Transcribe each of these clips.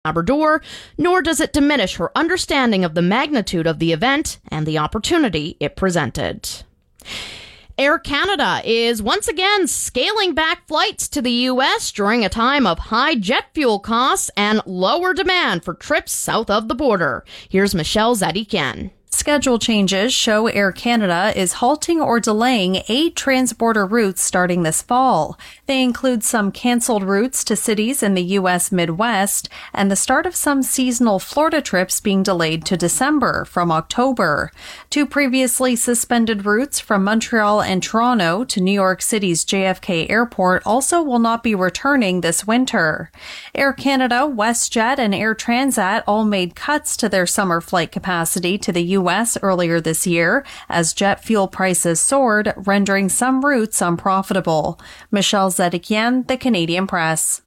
Labrador, nor does it diminish her understanding of the magnitude of the event and the opportunity it presented. Air Canada is once again scaling back flights to the U.S. during a time of high jet fuel costs and lower demand for trips south of the border. Here's Michelle Zadikian. Schedule changes show Air Canada is halting or delaying 8 transborder routes starting this fall. They include some canceled routes to cities in the U.S. Midwest and the start of some seasonal Florida trips being delayed to December from October. 2 previously suspended routes from Montreal and Toronto to New York City's JFK Airport also will not be returning this winter. Air Canada, WestJet, and Air Transat all made cuts to their summer flight capacity to the U.S. earlier this year as jet fuel prices soared, rendering some routes unprofitable. Michelle Zedikian, The Canadian Press.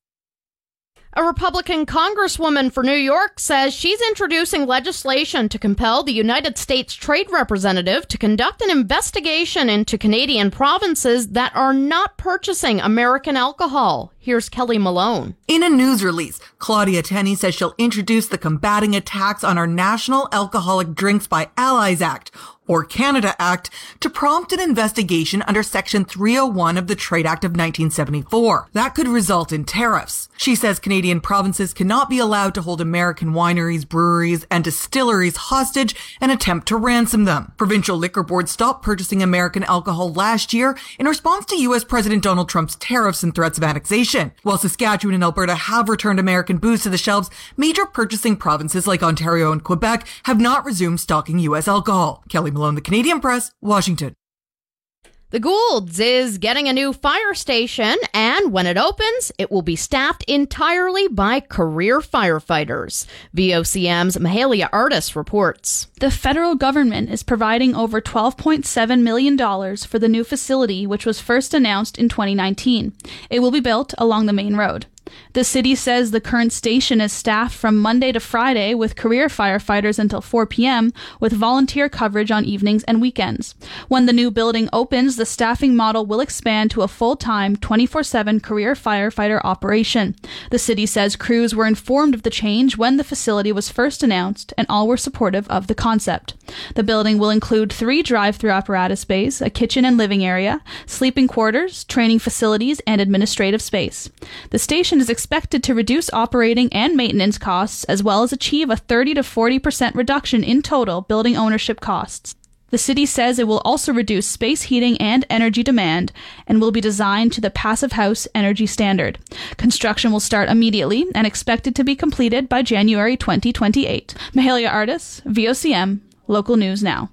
A Republican congresswoman for New York says she's introducing legislation to compel the United States Trade Representative to conduct an investigation into Canadian provinces that are not purchasing American alcohol. Here's Kelly Malone. In a news release, Claudia Tenney says she'll introduce the Combating Attacks on Our National Alcoholic Drinks by Allies Act, or Canada Act, to prompt an investigation under Section 301 of the Trade Act of 1974. That could result in tariffs. She says Canadian provinces cannot be allowed to hold American wineries, breweries, and distilleries hostage and attempt to ransom them. Provincial liquor boards stopped purchasing American alcohol last year in response to U.S. President Donald Trump's tariffs and threats of annexation. While Saskatchewan and Alberta have returned American booze to the shelves, major purchasing provinces like Ontario and Quebec have not resumed stocking U.S. alcohol. Kelly Malone, The Canadian Press, Washington. The Goulds is getting a new fire station, and when it opens, it will be staffed entirely by career firefighters. VOCM's Mahalia Artis reports. The federal government is providing over $12.7 million for the new facility, which was first announced in 2019. It will be built along the main road. The city says the current station is staffed from Monday to Friday with career firefighters until 4 p.m. with volunteer coverage on evenings and weekends. When the new building opens, the staffing model will expand to a full-time 24/7 career firefighter operation. The city says crews were informed of the change when the facility was first announced, and all were supportive of the concept. The building will include 3 drive-through apparatus bays, a kitchen and living area, sleeping quarters, training facilities, and administrative space. The station is expected to reduce operating and maintenance costs, as well as achieve a 30 to 40% reduction in total building ownership costs. The city says it will also reduce space heating and energy demand and will be designed to the Passive House Energy Standard. Construction will start immediately and expected to be completed by January 2028. Mahalia Artis, VOCM, Local News Now.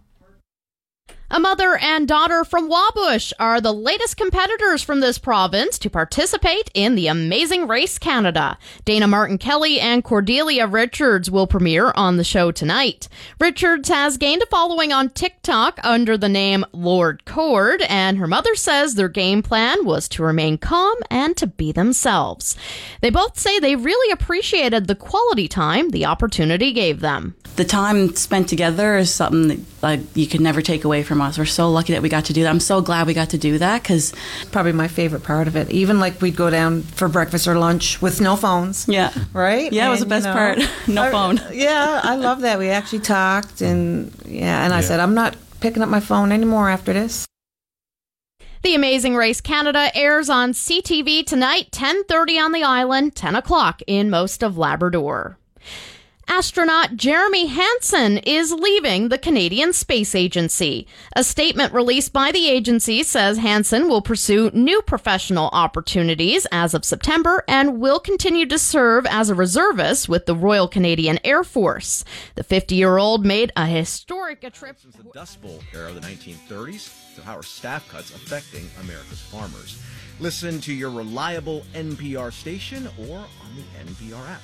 A mother and daughter from Wabush are the latest competitors from this province to participate in the Amazing Race Canada. Dana Martin-Kelly and Cordelia Richards will premiere on the show tonight. Richards has gained a following on TikTok under the name Lord Cord, and her mother says their game plan was to remain calm and to be themselves. They both say they really appreciated the quality time the opportunity gave them. The time spent together is something that you could never take away from us. We're so lucky that we got to do that. I'm so glad we got to do that, because probably my favorite part of it. Even like we'd go down for breakfast or lunch with no phones. Yeah. Right? Yeah, it was the best part. No phone. Yeah, I love that. We actually talked, and I said, I'm not picking up my phone anymore after this. The Amazing Race Canada airs on CTV tonight, 10:30 on the island, 10 o'clock in most of Labrador. Astronaut Jeremy Hansen is leaving the Canadian Space Agency. A statement released by the agency says Hansen will pursue new professional opportunities as of September and will continue to serve as a reservist with the Royal Canadian Air Force. The 50-year-old made a historic trip since the Dust Bowl era of the 1930s to how are staff cuts affecting America's farmers. Listen to your reliable NPR station or on the NPR app.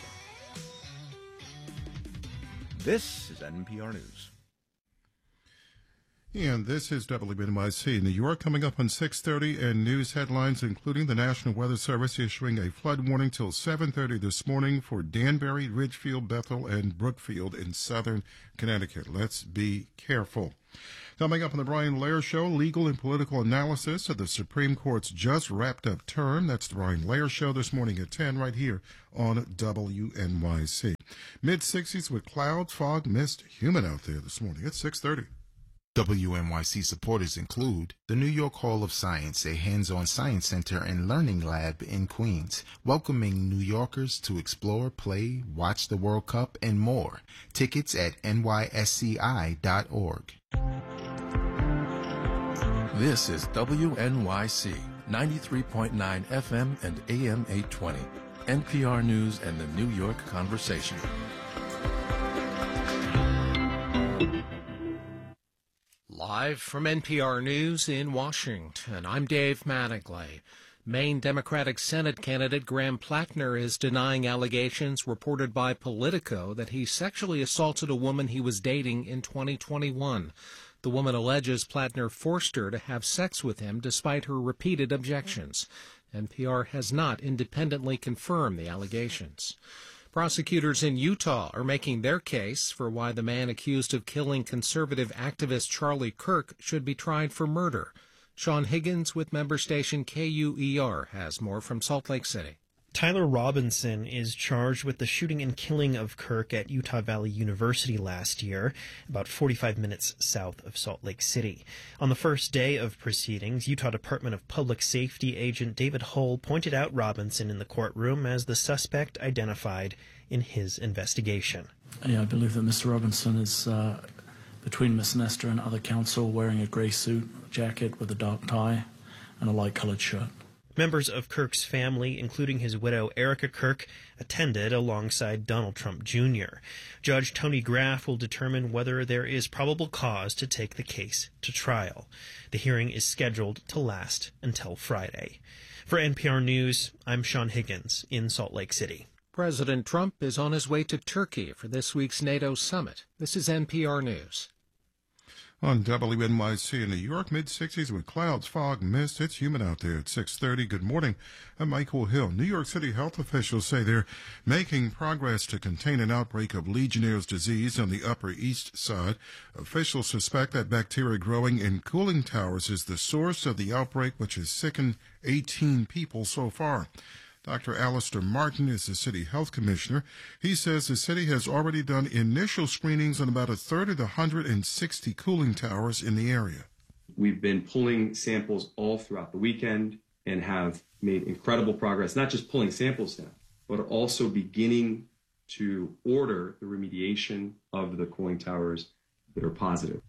This is NPR News. And this is WNYC. New York coming up on 6:30, and news headlines including the National Weather Service issuing a flood warning till 7:30 this morning for Danbury, Ridgefield, Bethel, and Brookfield in southern Connecticut. Let's be careful. Coming up on the Brian Lehrer Show, legal and political analysis of the Supreme Court's just wrapped up term. That's the Brian Lehrer Show this morning at 10 right here on WNYC. Mid-60s with clouds, fog, mist, humid out there this morning. It's 6:30. WNYC supporters include the New York Hall of Science, a hands-on science center and learning lab in Queens, welcoming New Yorkers to explore, play, watch the World Cup, and more. Tickets at nysci.org. This is WNYC 93.9 FM and AM 820, NPR News and the New York Conversation. Live from NPR News in Washington, I'm Dave Mattingly. Maine Democratic Senate candidate Graham Plattner is denying allegations reported by Politico that he sexually assaulted a woman he was dating in 2021. The woman alleges Plattner forced her to have sex with him despite her repeated objections. NPR has not independently confirmed the allegations. Prosecutors in Utah are making their case for why the man accused of killing conservative activist Charlie Kirk should be tried for murder. Sean Higgins with member station KUER has more from Salt Lake City. Tyler Robinson is charged with the shooting and killing of Kirk at Utah Valley University last year, about 45 minutes south of Salt Lake City. On the first day of proceedings, Utah Department of Public Safety agent David Hull pointed out Robinson in the courtroom as the suspect identified in his investigation. Yeah, I believe that Mr. Robinson is between Miss Nestor and other counsel, wearing a grey suit, jacket with a dark tie, and a light-colored shirt. Members of Kirk's family, including his widow Erica Kirk, attended alongside Donald Trump Jr. Judge Tony Graff will determine whether there is probable cause to take the case to trial. The hearing is scheduled to last until Friday. For NPR News, I'm Sean Higgins in Salt Lake City. President Trump is on his way to Turkey for this week's NATO summit. This is NPR News. On WNYC in New York, mid-60s with clouds, fog, mist. It's humid out there at 6:30. Good morning. I'm Michael Hill. New York City health officials say they're making progress to contain an outbreak of Legionnaire's disease on the Upper East Side. Officials suspect that bacteria growing in cooling towers is the source of the outbreak, which has sickened 18 people so far. Dr. Alistair Martin is the city health commissioner. He says the city has already done initial screenings on about a third of the 160 cooling towers in the area. We've been pulling samples all throughout the weekend and have made incredible progress, not just pulling samples now, but also beginning to order the remediation of the cooling towers that are positive.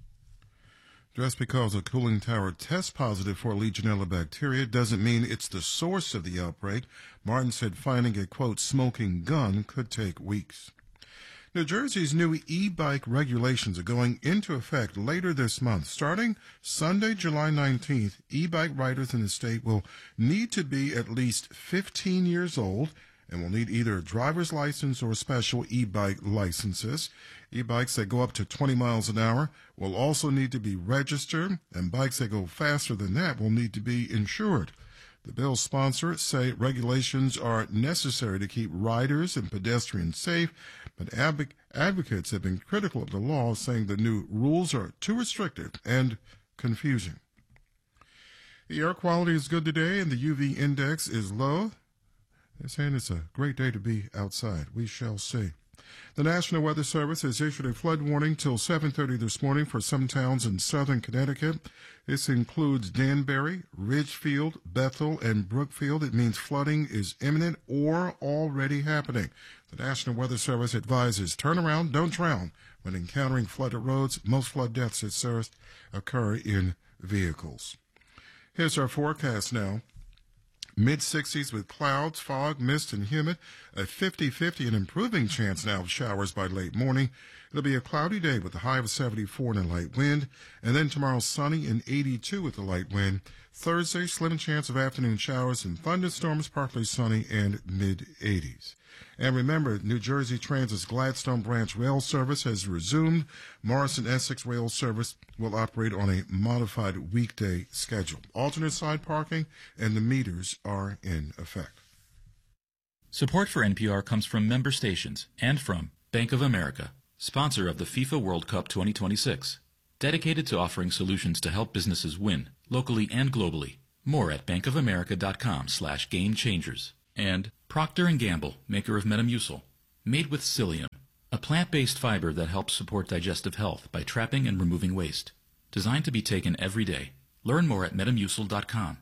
Just because a cooling tower tests positive for Legionella bacteria doesn't mean it's the source of the outbreak. Martin said finding a, quote, smoking gun could take weeks. New Jersey's new e-bike regulations are going into effect later this month. Starting Sunday, July 19th, e-bike riders in the state will need to be at least 15 years old and will need either a driver's license or special e-bike licenses. E-bikes that go up to 20 miles an hour will also need to be registered, and bikes that go faster than that will need to be insured. The bill's sponsors say regulations are necessary to keep riders and pedestrians safe, but advocates have been critical of the law, saying the new rules are too restrictive and confusing. The air quality is good today, and the UV index is low. They're saying it's a great day to be outside. We shall see. The National Weather Service has issued a flood warning till 7:30 this morning for some towns in southern Connecticut. This includes Danbury, Ridgefield, Bethel, and Brookfield. It means flooding is imminent or already happening. The National Weather Service advises turn around, don't drown when encountering flooded roads. Most flood deaths at occur in vehicles. Here's our forecast now. Mid-60s with clouds, fog, mist, and humid. A 50-50 and improving chance now of showers by late morning. It'll be a cloudy day with a high of 74 and a light wind. And then tomorrow, sunny and 82 with a light wind. Thursday, slim chance of afternoon showers and thunderstorms, partly sunny and mid-80s. And remember, New Jersey Transit's Gladstone Branch rail service has resumed. Morrison Essex rail service will operate on a modified weekday schedule. Alternate side parking and the meters are in effect. Support for NPR comes from member stations and from Bank of America, sponsor of the FIFA World Cup 2026, dedicated to offering solutions to help businesses win, locally and globally. More at bankofamerica.com/gamechangers. And Procter & Gamble, maker of Metamucil, made with psyllium, a plant-based fiber that helps support digestive health by trapping and removing waste. Designed to be taken every day. Learn more at metamucil.com.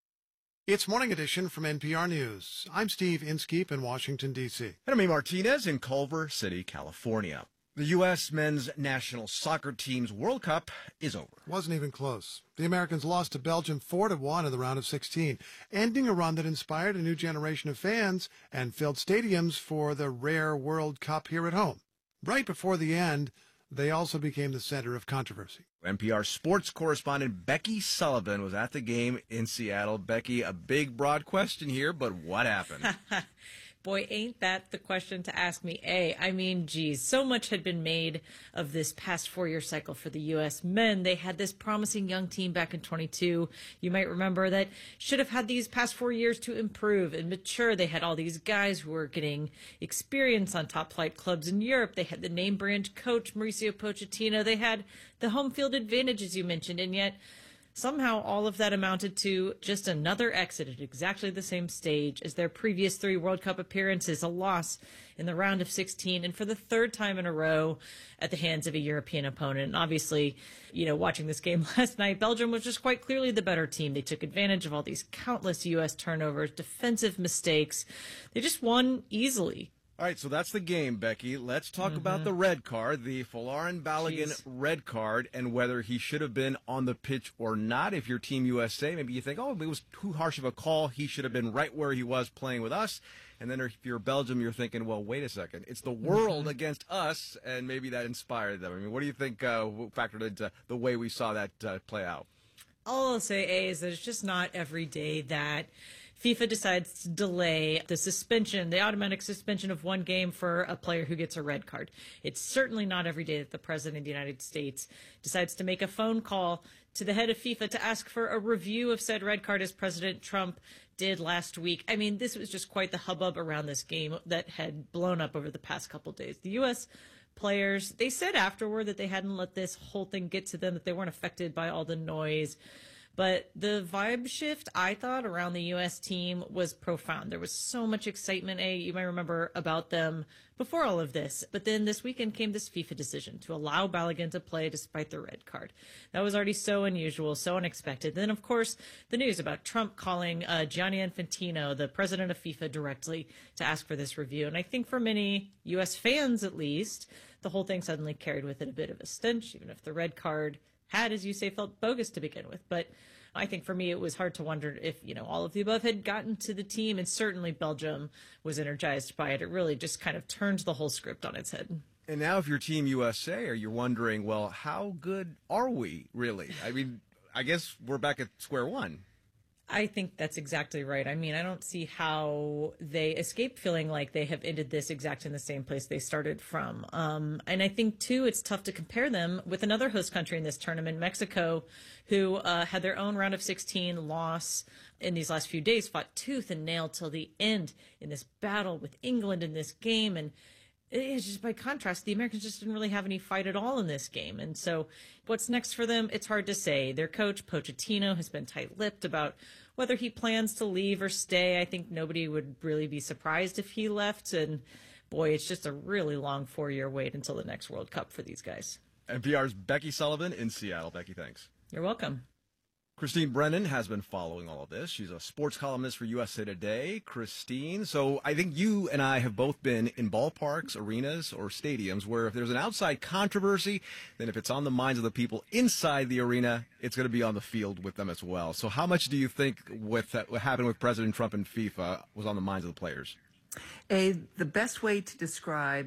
It's Morning Edition from NPR News. I'm Steve Inskeep in Washington, D.C. And I'm Martinez in Culver City, California. The U.S. men's national soccer team's World Cup is over. Wasn't even close. The Americans lost to Belgium 4-1 in the round of 16, ending a run that inspired a new generation of fans and filled stadiums for the rare World Cup here at home. Right before the end, they also became the center of controversy. NPR sports correspondent Becky Sullivan was at the game in Seattle. Becky, a big, broad question here, but what happened? Boy, ain't that the question to ask me. I mean, geez, so much had been made of this past 4-year cycle for the U.S. men. They had this promising young team back in 22. You might remember that should have had these past 4 years to improve and mature. They had all these guys who were getting experience on top flight clubs in Europe. They had the name brand coach, Mauricio Pochettino. They had the home field advantage, as you mentioned, and yet somehow all of that amounted to just another exit at exactly the same stage as their previous 3 World Cup appearances, a loss in the round of 16, and for the 3rd time in a row at the hands of a European opponent. And obviously, watching this game last night, Belgium was just quite clearly the better team. They took advantage of all these countless U.S. turnovers, defensive mistakes. They just won easily. All right, so that's the game, Becky. Let's talk about the red card, the Folarin Balogun red card, and whether he should have been on the pitch or not. If you're Team USA, maybe you think, it was too harsh of a call. He should have been right where he was playing with us. And then if you're Belgium, you're thinking, well, wait a second. It's the world against us, and maybe that inspired them. I mean, what do you think factored into the way we saw that play out? All I'll say, is that it's just not every day that FIFA decides to delay the automatic suspension of one game for a player who gets a red card. It's certainly not every day that the President of the United States decides to make a phone call to the head of FIFA to ask for a review of said red card, as President Trump did last week. I mean, this was just quite the hubbub around this game that had blown up over the past couple of days. The U.S. players, they said afterward that they hadn't let this whole thing get to them, that they weren't affected by all the noise. But the vibe shift, I thought, around the U.S. team was profound. There was so much excitement, you might remember, about them before all of this. But then this weekend came this FIFA decision to allow Balogun to play despite the red card. That was already so unusual, so unexpected. Then, of course, the news about Trump calling Gianni Infantino, the president of FIFA, directly to ask for this review. And I think for many U.S. fans, at least, the whole thing suddenly carried with it a bit of a stench, even if the red card had, as you say, felt bogus to begin with. But I think for me, it was hard to wonder if, all of the above had gotten to the team, and certainly Belgium was energized by it. It really just kind of turned the whole script on its head. And now if you're Team USA, you're wondering, well, how good are we really? I mean, I guess we're back at square one. I think that's exactly right. I mean, I don't see how they escape feeling like they have ended this exact in the same place they started from. And I think, too, it's tough to compare them with another host country in this tournament, Mexico, who had their own round of 16 loss in these last few days, fought tooth and nail till the end in this battle with England in this game. And it's just, by contrast, the Americans just didn't really have any fight at all in this game. And so what's next for them, it's hard to say. Their coach, Pochettino, has been tight-lipped about whether he plans to leave or stay. I think nobody would really be surprised if he left. And, boy, it's just a really long 4-year wait until the next World Cup for these guys. NPR's Becky Sullivan in Seattle. Becky, thanks. You're welcome. Christine Brennan has been following all of this. She's a sports columnist for USA Today. Christine, so I think you and I have both been in ballparks, arenas, or stadiums where if there's an outside controversy, then if it's on the minds of the people inside the arena, it's going to be on the field with them as well. So how much do you think what happened with President Trump and FIFA was on the minds of the players? The best way to describe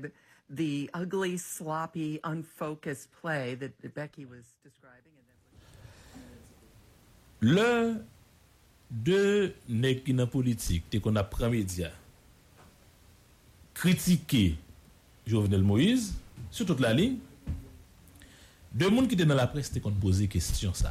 the ugly, sloppy, unfocused play that Becky was describing. Le deux nèg qui dans politique, te qu'on a pris média, critiquer Jovenel Moïse sur toute la ligne. Deux monde qui étaient dans la presse te qu'on poser question ça.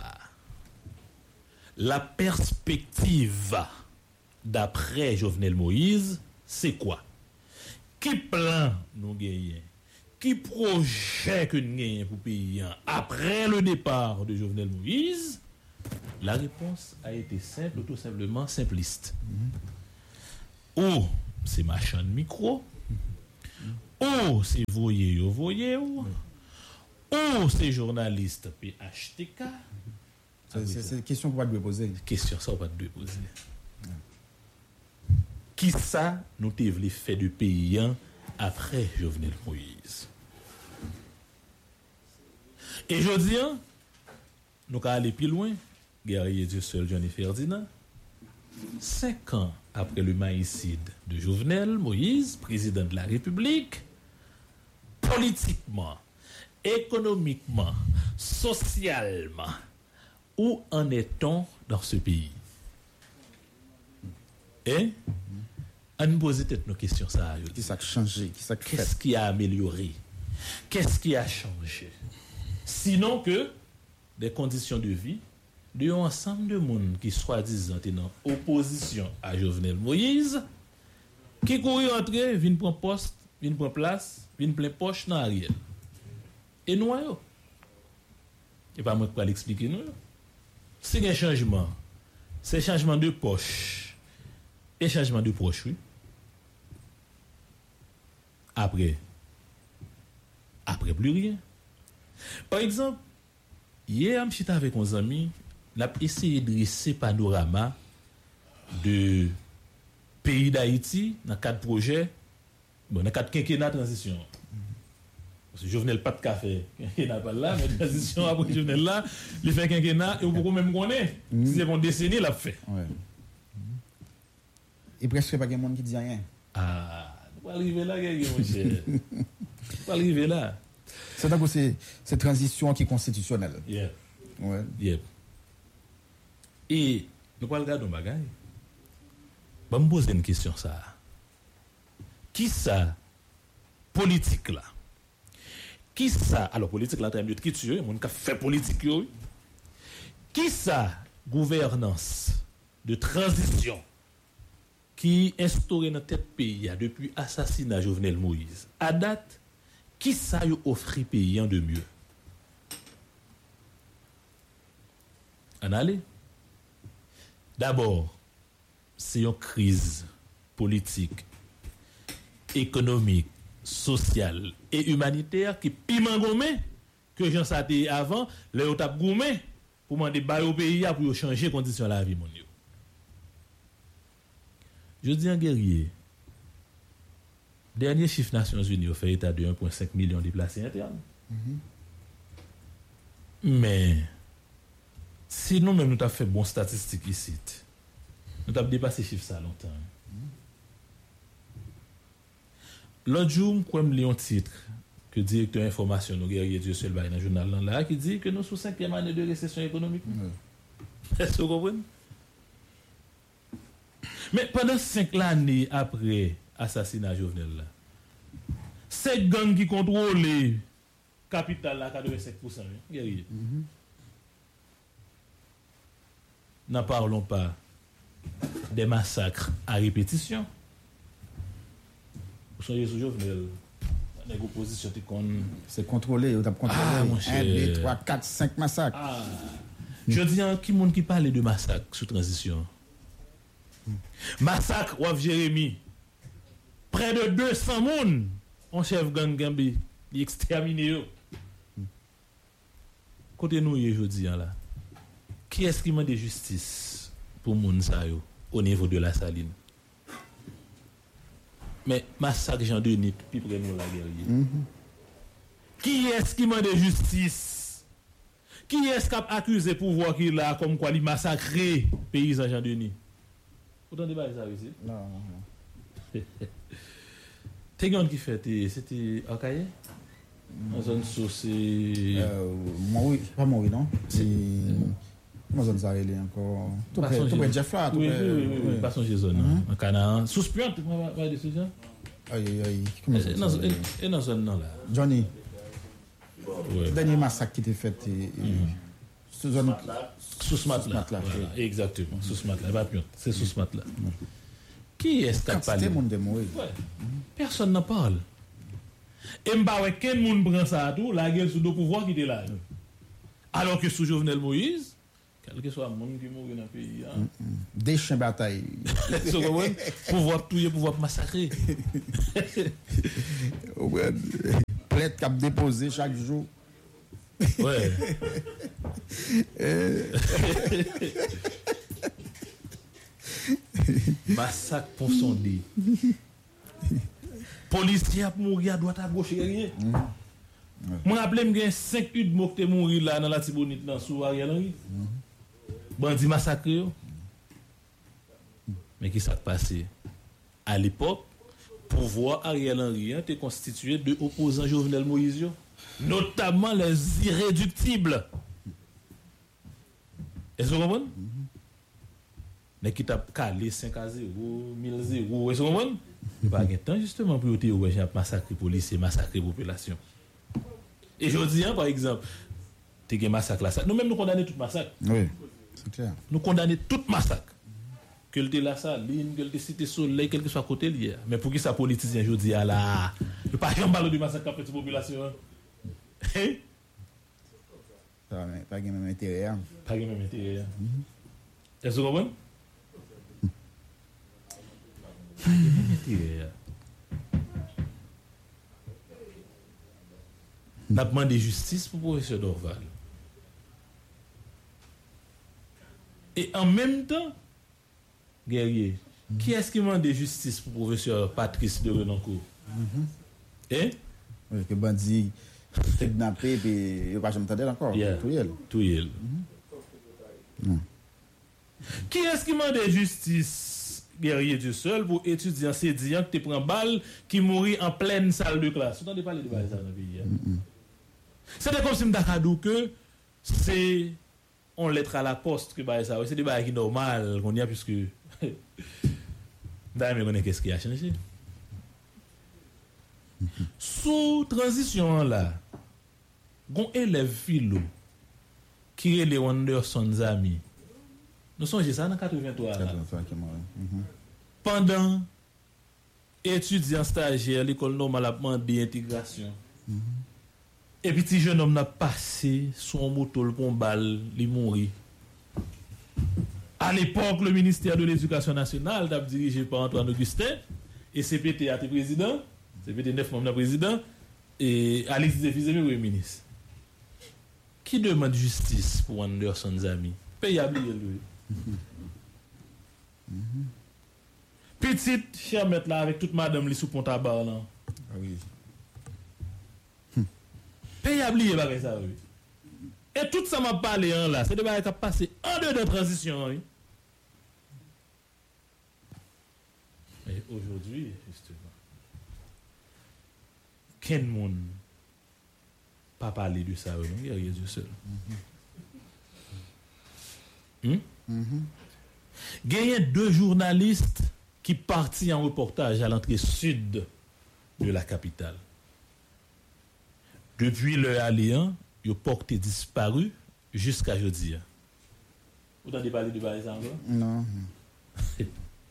La perspective d'après Jovenel Moïse, c'est quoi? Qui plan nous gagnons? Qui projet que nous gagnons pour pays après le départ de Jovenel Moïse? La réponse a été simple, tout simplement simpliste. Ou c'est machin de micro, ou c'est voyer, ou c'est journaliste PHTK. C'est une question qu'on va te poser. Question ça, on va te poser. Qui ça nous t'avons fait de pays après Jovenel Moïse? Et je dis, nous allons aller plus loin. Guerrier Dieu seul, Johnny Ferdinand. 5 ans après le maïcide de Jovenel Moïse, président de la République, politiquement, économiquement, socialement, où en est-on dans ce pays? Et on nous pose peut-être nos questions ça. Qu'est-ce qui a changé? Qu'est-ce qui a amélioré? Qu'est-ce qui a changé? Sinon que des conditions de vie de un ensemble de monde qui soi-disant est en opposition à Jovenel Moïse, qui courir entrer, vient prendre poste, vient prendre place, vient plein poche dans Ariel. Et nous, et pas moi qui vais l'expliquer nous. C'est un changement. C'est un changement de poche. Et changement de poche, oui. Après plus rien. Par exemple, hier, je suis avec mes amis, on a essayé de dresser panorama de pays d'Haïti dans 4 projets, dans 4 quinquennats transition. Parce que Jovenel pas de café, quinquennat pas là, mais transition après Jovenel là, il fait quinquennat et on peut même connaître. Si c'est une décennie, l'a fait. Ouais. Et presque pas de monde qui dit rien. Ah, on va arriver là, mon cher. On va arriver là. C'est donc cette transition qui est constitutionnelle. Yeah. Ouais. Yeah. Et nous allons regarder un bagage. Je vais me poser une question ça. Qui ça politique là? Qui ça alors politique là en termes de qui tu es, mon qui fait politique yo. Qui ça gouvernance de transition qui instauré dans tête pays depuis assassinat Jovenel Moïse. À date, qui ça y offre pays de mieux? En aller. D'abord, c'est une crise politique, économique, sociale et humanitaire qui piment gommé que j'en savais avant, le tap gommé pour demander bail au pays pour changer conditions de la vie mon yo. Je dis un guerrier. Dernier chiffre Nations Unies fait état de 1,5 million de déplacés internes. Mais si nous-mêmes nous avons fait bonnes statistiques ici, nous avons dépassé ce chiffre ça longtemps. L'autre jour, je me lis un titre que le directeur d'information, nous guerrier Dieu seul, dans le journal là, qui dit que nous sommes sous 5e année de récession économique. Est-ce que vous comprenez? Mais pendant 5 années après l'assassinat Jovenel, là, c'est gang qui contrôle la capitale à 85%. Guerrier. N'en parlons pas des massacres à répétition. Vous soyez sous Jovenel. L'opposition c'est contrôlé. Vous avez contrôlé 1, 2, 3, 4, 5 massacres. Je dis à qui monde qui parle de massacre sous transition. Massacre Waf Jérémy. Près de 200 moun on chef gang Gambi, il exterminé yo. Côté nous aujourd'hui là. Qui est-ce qui demande justice pour moun sa yo au niveau de la Saline? Mais massacre Jean-Denis puis près nous la guerrier. Qui est-ce qui demande justice? Qui est-ce qui a accusé pouvoir qu'il a comme quoi il massacré paysan Jean-Denis? Vous entendez pas ça ici? Non. T'es qui fait c'était Akaye? En zone sous c'est oui, pas Maui non. C'est moi zone ça il est encore tout près Jeff là, tout près. Oui, pas son zone en Canaan. Suspend pas de sujet. Aïe, comment ça? Et dans zone non là. Johnny. Dernier massacre qui était fait sous zone sous matelas. Voilà, exactement, sous matelas, pas pion, c'est sous matelas. Qui est-ce qui a parlé? Personne n'en parle. Et m'pa ouais quel monde prend ça tout, la gueule sous deux pouvoirs qui était là. Alors que sous Jovenel Moïse, quel que soit le monde qui mourit dans le pays, des chiens bataille. Pouvoir tuer, pouvoir massacrer. Plainte cap déposé chaque jour. Ouais. Massacre pour son lit. Policier a mouru à droite à gauche rien. Moi rappelle me 5 Udmo qui mouru là dans la Tibonite dans sous Ariel Henry. Bandi massacré. Mais qui s'est passé? À l'époque, pouvoir Ariel Henry était constitué de opposants Jovenel Moïse, notamment les irréductibles. Est-ce que vous comprenez? Mais qui t'a calé 5 à 0, 1000 0, est-ce que vous comprenez? Il n'y a pas de temps justement pour dire que j'ai massacré les policiers, massacré la population. Et je dis, par exemple, tu as un massacre là. Nous-mêmes, nous condamnons tout massacre. Oui, c'est clair. Nous condamnons tout massacre. Que le la saline, que le cité soleil, quel que soit côté lié. Mais pour qui ça politicien, je dis, là, il ne pas parler du massacre de la population. Hein? Pas de même intérêt. Pas de même intérêt. Est-ce que vous comprenez? Pas de même intérêt. On a demandé justice pour le professeur Dorval. Et en même temps, guerrier, qui est-ce qui demande justice pour le professeur Patrice de Renoncourt? Hein? Oui, que bandit kidnappé et il n'y a pas jamais entendu encore. Tout yel. Qui est-ce qui demande justice, guerrier du seul, pour étudiants sédillants qui te prend balle, qui mourit en pleine salle de classe? Vous entendez parler de ça dans le pays? C'est comme si je me que c'est on lettre à la poste que ça, c'est des bails qui normal qu'on y a puisque d'ailleurs mais qu'est-ce qui a changé sous transition là gon élève philo qui est les Anderson amis nous songez ça dans 83 là. Pendant étudiant stagiaire l'école normale a demandé intégration. Et puis petit jeune homme n'a passé son moto le pont balle, il mourit. À l'époque, le ministère de l'Éducation nationale était dirigé par Antoine Augustin et CPT a été président, CPT 9 membres président et Alexis Zéphizé premier ministre. Qui demande justice pour Anderson Zami? Payable lui. Petite chère mettre là avec toute madame li sous pont à bar là. Ah oui. Payable lié par ça oui. Et tout ça m'a parlé en là, c'est des bails qui passé en dehors de transition oui. Mais aujourd'hui justement quel monde pas parler de ça non, il y a Dieu seul. Il y a 2 journalistes qui partent en reportage à l'entrée sud de la capitale. Depuis leur alliance, ils ont porté disparu jusqu'à aujourd'hui. Vous entendez parler de Baïs anglais? Non. Il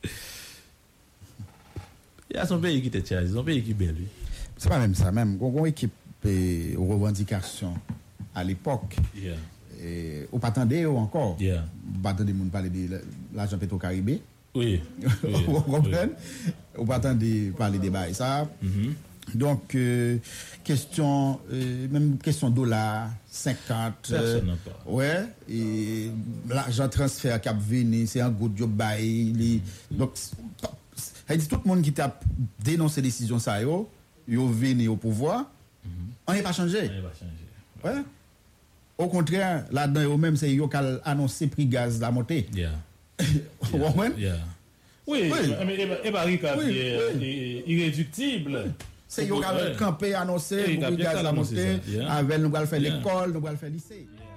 y a son pays qui était chargé, son pays qui est belle. C'est pas même ça, même. On a une équipe aux revendications à l'époque. Et on attendait encore. On attendait de parler de l'argent Petro-Caribé. Oui. Vous comprenez? On attendait parler de Baïs. Donc, question, même question $, 50. Ouais, et l'argent transfert Cap Vini, c'est un gros job bail. Donc, ça dit tout le monde qui t'a dénoncé la décision, ça, yo venu au pouvoir, on n'est pas changé. Ouais. Au contraire, là-dedans, même, c'est yo qui a annoncé prix gaz la montée. Oui, mais Paris est irréductible. C'est qu'il y a campé annoncé, pour gaz à monter, avec nous allons faire l'école, nous allons faire le lycée.